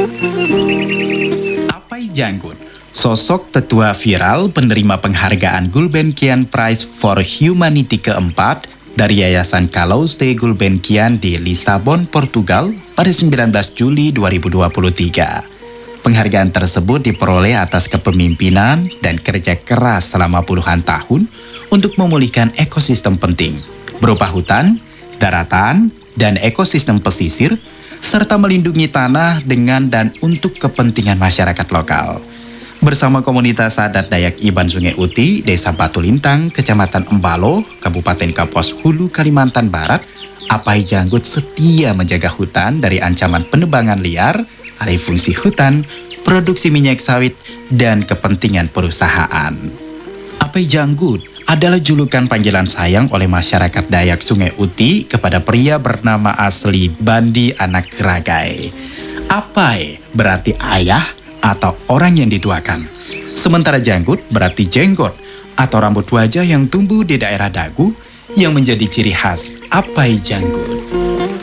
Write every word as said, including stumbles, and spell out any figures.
Apai Janggut, sosok tetua viral penerima penghargaan Gulbenkian Prize for Humanity keempat dari Yayasan Carlos de Gulbenkian di Lisabon, Portugal pada sembilan belas Juli dua ribu dua puluh tiga. Penghargaan tersebut diperoleh atas kepemimpinan dan kerja keras selama puluhan tahun untuk memulihkan ekosistem penting, berupa hutan, daratan, dan ekosistem pesisir, serta melindungi tanah dengan dan untuk kepentingan masyarakat lokal. Bersama komunitas adat Dayak Iban Sungai Uti, Desa Batu Lintang, Kecamatan Embalo, Kabupaten Kapuas Hulu, Kalimantan Barat, Apai Janggut setia menjaga hutan dari ancaman penebangan liar, alih fungsi hutan, produksi minyak sawit, dan kepentingan perusahaan. Apai Janggut adalah julukan panggilan sayang oleh masyarakat Dayak Sungai Uti kepada pria bernama asli Bandi Anak Geragai. Apai berarti ayah atau orang yang dituakan. Sementara Janggut berarti jenggot atau rambut wajah yang tumbuh di daerah dagu yang menjadi ciri khas Apai Janggut.